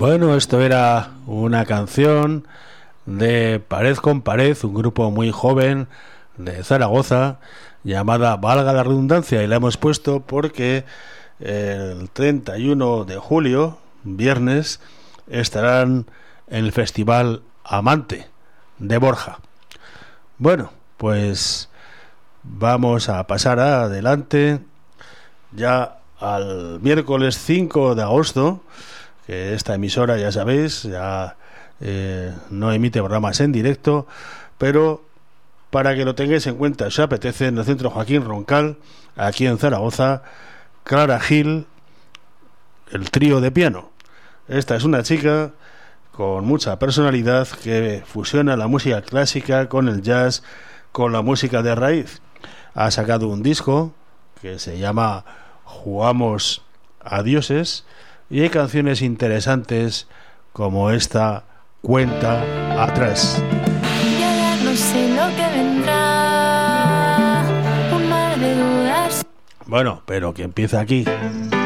Bueno, esto era una canción de Pared con Pared, un grupo muy joven de Zaragoza, llamada Valga la redundancia, y la hemos puesto porque el 31 de julio, viernes, estarán en el Festival Amante de Borja. Bueno, pues vamos a pasar adelante ya al miércoles 5 de agosto, que esta emisora, ya sabéis, ya no emite programas en directo, pero para que lo tengáis en cuenta, si os apetece, en el Centro Joaquín Roncal, aquí en Zaragoza, Clara Gil, el trío de piano. Esta es una chica con mucha personalidad que fusiona la música clásica con el jazz, con la música de raíz. Ha sacado un disco que se llama Jugamos a Dioses, y hay canciones interesantes como esta, Cuenta Atrás. Ya no sé lo que vendrá, un mar de dudas. Bueno, pero que empieza aquí.